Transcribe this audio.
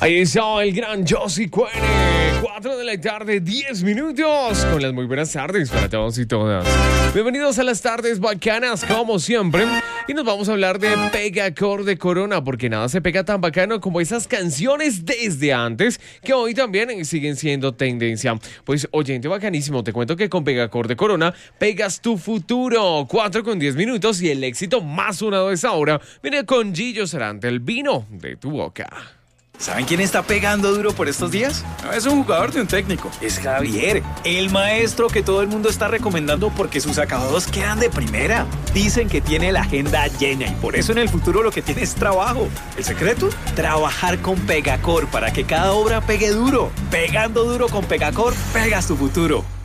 Ahí está el gran Josie Cuene, 4 de la tarde, 10 minutos, con las muy buenas tardes para todos y todas. Bienvenidos a las tardes bacanas, como siempre, y nos vamos a hablar de Pegacor de Corona, porque nada se pega tan bacano como esas canciones desde antes, que hoy también siguen siendo tendencia. Pues, oyente bacanísimo, te cuento que con Pegacor de Corona pegas tu futuro, 4 con 10 minutos, y el éxito más sonado de esa hora viene con Gillo Sarante, el vino de tu boca. ¿Saben quién está pegando duro por estos días? No es un jugador de un técnico, es Javier, el maestro que todo el mundo está recomendando porque sus acabados quedan de primera. Dicen que tiene la agenda llena y por eso en el futuro lo que tiene es trabajo. ¿El secreto? Trabajar con Pegacor para que cada obra pegue duro. Pegando duro con Pegacor, pegas tu futuro.